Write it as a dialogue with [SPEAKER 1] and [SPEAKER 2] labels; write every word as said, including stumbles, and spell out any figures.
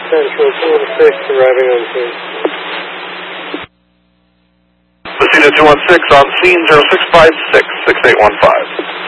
[SPEAKER 1] Central, two one six, arriving on scene.
[SPEAKER 2] Messina two one six on scene, zero six five six, six eight one five.